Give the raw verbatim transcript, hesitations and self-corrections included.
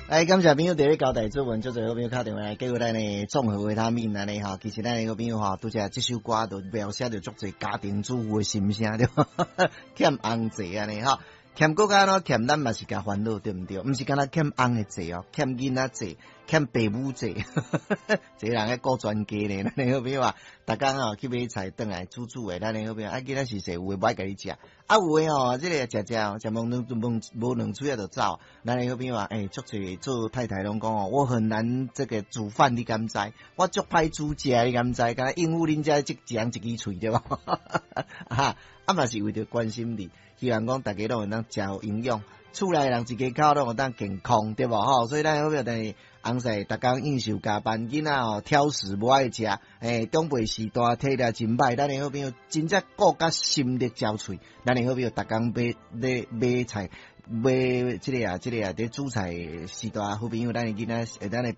来，感谢朋友伫咧交代做文，做做好朋友敲电话来，叫咱的综合维他命安尼吼。其实咱的好朋友吼，拄则这首歌就描写着足侪家庭主妇的心声对吧？欠翁济安尼吼，欠国家咯，欠咱嘛是甲烦恼对毋对？毋是干那欠翁的济哦，欠囡仔济，欠爸母济，这人个顾全家呢。咱的好朋友啊，逐工吼去买菜，转来煮煮的，咱的好朋友啊，囡仔是谁有诶不爱甲你食。啊有诶吼，即、這個食食食懵两懵无两喙啊就走。咱诶好朋友啊，诶、欸，足侪做太太拢讲哦，我很难这个煮饭，你敢知？我足歹煮食，你敢知？敢若应付恁遮即一人一支喙对吧？哈，啊嘛是为着关心你，希望讲大家拢会当食有营养，厝内人一家口拢会当健康对吧？吼，所以咱好朋友等于翁婿逐工应酬加班，囡仔哦挑食无爱食，诶、欸，长辈时代体力真歹，咱诶好朋友真正顾甲心力交瘁，咱诶好朋友逐工买咧买菜。买即个啊，即个啊，伫煮菜时代好朋友，咱诶囡仔，咱诶。